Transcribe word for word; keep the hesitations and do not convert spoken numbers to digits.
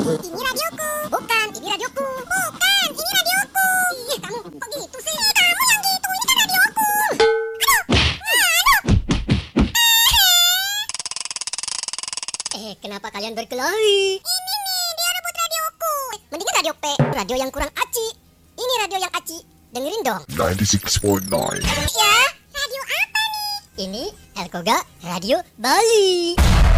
Ini radioku. Bukan, ini radioku. Bukan, ini radioku. Ih, kamu kok gitu sih? Kamu yang gitu, ini kan radioku. Aduh, aduh. Eh, kenapa kalian berkelahi? Ini nih, dia rebut radioku. Mendingan radio P, radio yang kurang aci. Ini radio yang aci, dengerin dong. ninety-six point nine. Ya, radio apa nih? Ini Elkoga Radio Bali.